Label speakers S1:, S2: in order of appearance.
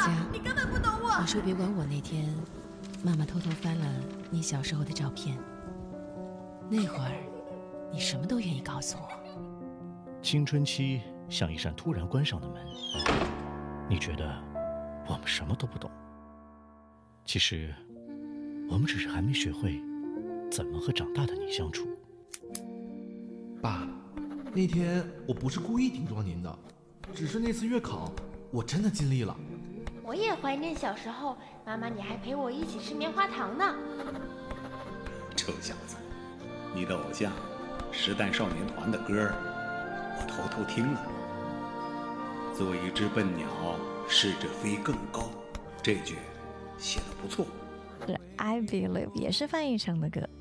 S1: 佳，
S2: 你根本不懂我。
S1: 你说别管我那天，妈妈偷偷翻了你小时候的照片，那会儿你什么都愿意告诉我。
S3: 青春期像一扇突然关上的门，你觉得我们什么都不懂，其实我们只是还没学会怎么和长大的你相处。
S4: 爸，那天我不是故意顶撞您的，只是那次月考我真的尽力了。
S5: 我也怀念小时候，妈妈你还陪我一起吃棉花糖呢。
S6: 臭小子，你的偶像实弹少年团的歌我偷偷听了。做一只笨鸟，试着飞更高，这句写得不错。
S7: 是 I Believe 也是范逸臣的歌。